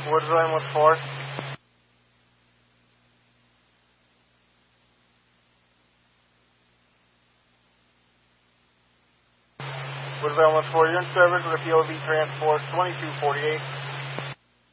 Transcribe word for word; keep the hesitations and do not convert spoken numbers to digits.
Woodland with four. Woodland with four, you're in service with a P O V transport twenty-two forty-eight.